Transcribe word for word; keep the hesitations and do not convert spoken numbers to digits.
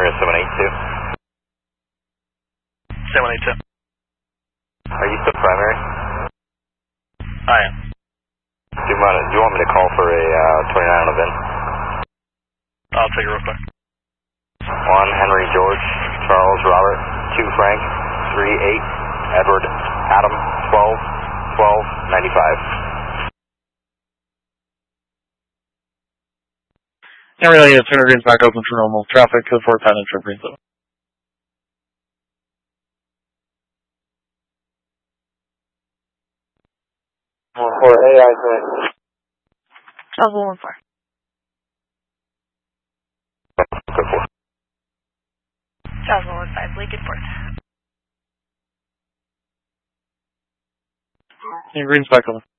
primary seven eight two. seven eight two. Are you still primary? I am. Do you, want, do you want me to call for a uh, twenty-nine on the V I N? I'll take it real quick. one Henry George, Charles Robert, two Frank, three eight, Edward Adam, twelve, twelve, ninety-five. Henry Elliott, Center Green's back open for normal traffic, code four, Patent Trip Green seven. For A I tonight. Charles one one four. Good four. Charles one one five, Lincoln Fourth. Center Green's back open.